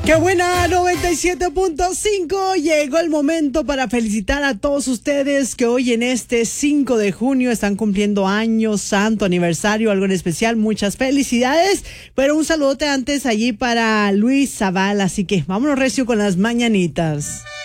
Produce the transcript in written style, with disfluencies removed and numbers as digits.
¡Qué buena! 97.5. Llegó el momento para felicitar a todos ustedes que hoy en este 5 de junio están cumpliendo años, santo aniversario, algo en especial. Muchas felicidades. Pero un saludote antes allí para Luis Zavala. Así que vámonos recio con las mañanitas.